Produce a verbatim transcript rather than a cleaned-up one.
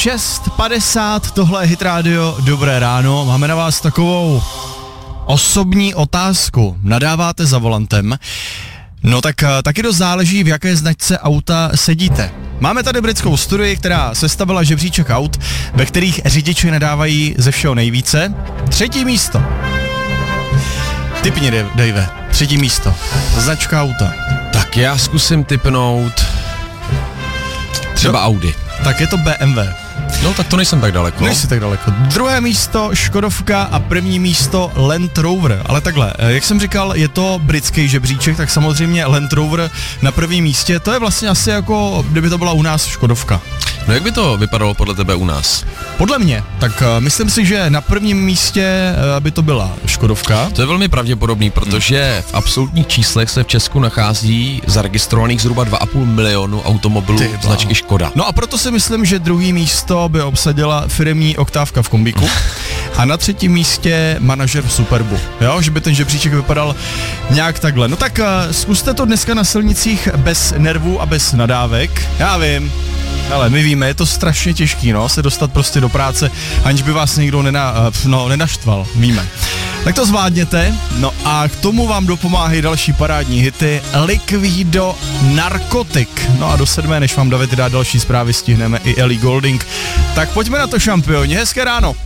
šest padesát, tohle je Hit Radio, dobré ráno, máme na vás takovou osobní otázku, nadáváte za volantem, no tak taky dost záleží, v jaké značce auta sedíte. Máme tady britskou studii, která sestavila žebříček aut, ve kterých řidiči nadávají ze všeho nejvíce. Třetí místo. Tipni, Dave, třetí místo, značka auta. Tak já zkusím tipnout třeba no, Audi. Tak je to B M W. No tak to nejsem tak daleko. Nejsi tak daleko. Druhé místo Škodovka a první místo Land Rover. Ale takhle, jak jsem říkal, je to britský žebříček, tak samozřejmě Land Rover na prvním místě. To je vlastně asi jako, kdyby to byla u nás Škodovka. No jak by to vypadalo podle tebe u nás? Podle mě, tak uh, myslím si, že na prvním místě uh, by to byla Škodovka. To je velmi pravděpodobný, protože v absolutních číslech se v Česku nachází zaregistrovaných zhruba dva a půl milionu automobilů značky Škoda. No a proto si myslím, že druhý místo by obsadila firemní oktávka v kombíku a na třetím místě manažer v Superbu, jo, že by ten žebříček vypadal nějak takhle. No tak uh, zkuste to dneska na silnicích bez nervů a bez nadávek, já vím. Ale my víme, je to strašně těžký, no, se dostat prostě do práce, aniž by vás někdo nena, no, nenaštval, víme. Tak to zvládněte, no a k tomu vám dopomáhají další parádní hity Liquido Narkotik. No a do sedmé, než vám David dá další zprávy, stihneme i Ellie Goulding. Tak pojďme na to, šampioni, hezké ráno.